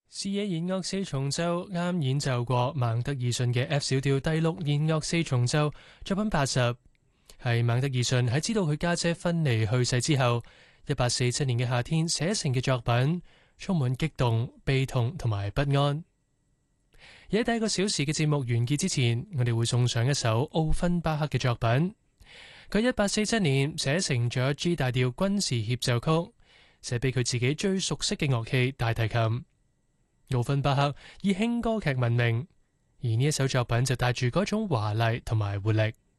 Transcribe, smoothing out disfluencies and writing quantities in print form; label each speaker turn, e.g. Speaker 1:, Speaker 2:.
Speaker 1: 視野弦樂四重奏啱演奏過孟德爾遜嘅 F 小調第六弦樂四重奏作品80，係孟德爾遜喺知道佢家姐芬妮去世之後，1847年嘅夏天寫成嘅作品，充滿激動、悲痛同埋不安。而喺第一個小時嘅節目完結之前，我哋會送上一首奧芬巴克嘅作品。佢1847年寫成咗 G 大調軍事協奏曲，寫俾佢自己最熟悉嘅樂器大提琴。奧芬巴克以輕歌劇聞名，而呢一首作品就帶住嗰種華麗同埋活力。